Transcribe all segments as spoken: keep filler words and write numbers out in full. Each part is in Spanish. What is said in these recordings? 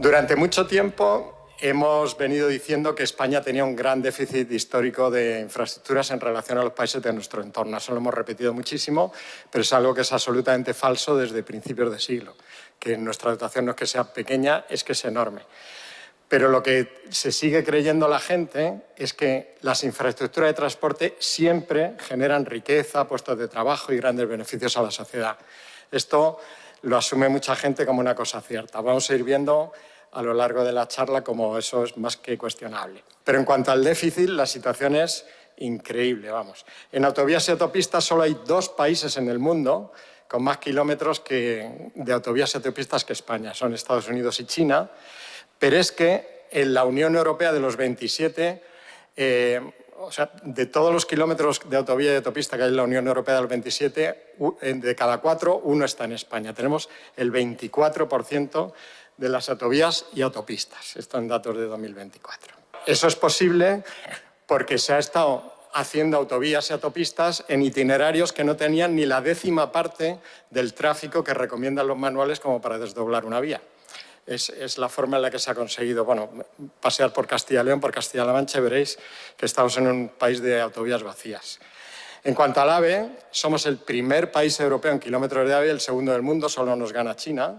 Durante mucho tiempo hemos venido diciendo que España tenía un gran déficit histórico de infraestructuras en relación a los países de nuestro entorno. Eso lo hemos repetido muchísimo, pero es algo que es absolutamente falso desde principios de siglo. Que nuestra dotación no es que sea pequeña, es que es enorme. Pero lo que se sigue creyendo la gente es que las infraestructuras de transporte siempre generan riqueza, puestos de trabajo y grandes beneficios a la sociedad. Esto lo asume mucha gente como una cosa cierta. Vamos a ir viendo a lo largo de la charla cómo eso es más que cuestionable. Pero en cuanto al déficit, la situación es increíble, vamos. En autovías y autopistas solo hay dos países en el mundo con más kilómetros que de autovías y autopistas que España. Son Estados Unidos y China. Pero es que en la Unión Europea de los veintisiete, eh, o sea, de todos los kilómetros de autovía y autopista que hay en la Unión Europea de los veintisiete, de cada cuatro, uno está en España. Tenemos el veinticuatro por ciento de las autovías y autopistas. Esto en datos de dos mil veinticuatro. Eso es posible porque se ha estado haciendo autovías y autopistas en itinerarios que no tenían ni la décima parte del tráfico que recomiendan los manuales como para desdoblar una vía. Es, es la forma en la que se ha conseguido, bueno, pasear por Castilla y León, por Castilla-La Mancha, y veréis que estamos en un país de autovías vacías. En cuanto al AVE, somos el primer país europeo en kilómetros de AVE, el segundo del mundo, solo nos gana China.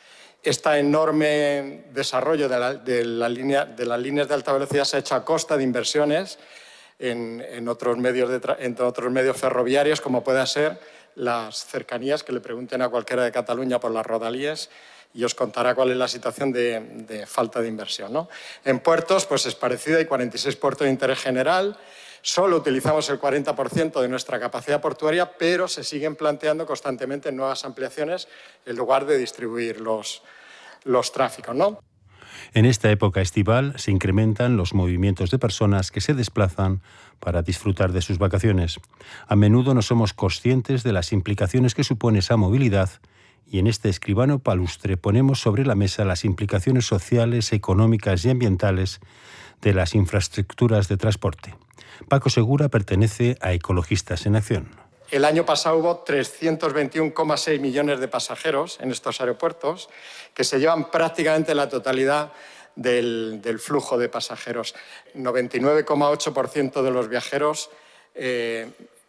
Este enorme desarrollo de, la, de, la línea, de las líneas de alta velocidad se ha hecho a costa de inversiones en, en, otros medios de en otros medios ferroviarios, como pueda ser las cercanías, que le pregunten a cualquiera de Cataluña por las rodalíes, y os contará cuál es la situación de, de falta de inversión, ¿no? En puertos, pues es parecido, hay cuarenta y seis puertos de interés general, solo utilizamos el cuarenta por ciento de nuestra capacidad portuaria, pero se siguen planteando constantemente nuevas ampliaciones en lugar de distribuir los, los tráficos, ¿no? En esta época estival se incrementan los movimientos de personas que se desplazan para disfrutar de sus vacaciones. A menudo no somos conscientes de las implicaciones que supone esa movilidad, y en este escribano palustre ponemos sobre la mesa las implicaciones sociales, económicas y ambientales de las infraestructuras de transporte. Paco Segura pertenece a Ecologistas en Acción. El año pasado hubo trescientos veintiuno coma seis millones de pasajeros en estos aeropuertos, que se llevan prácticamente la totalidad del, del flujo de pasajeros. noventa y nueve coma ocho por ciento de los viajeros eh,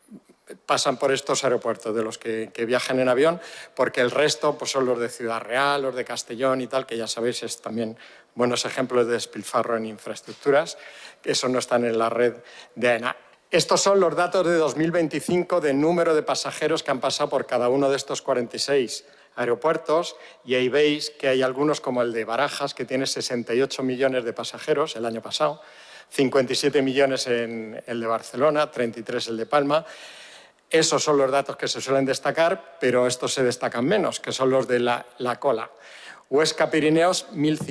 pasan por estos aeropuertos, de los que, que viajan en avión, porque el resto pues, son los de Ciudad Real, los de Castellón y tal, que ya sabéis es también buenos ejemplos de despilfarro en infraestructuras, que eso no están en la red de AENA. Estos son los datos de dos mil veinticinco de número de pasajeros que han pasado por cada uno de estos cuarenta y seis aeropuertos, y ahí veis que hay algunos como el de Barajas, que tiene sesenta y ocho millones de pasajeros el año pasado, cincuenta y siete millones en el de Barcelona, treinta y tres el de Palma. Esos son los datos que se suelen destacar, pero estos se destacan menos, que son los de la, la cola. Huesca Pirineos, mil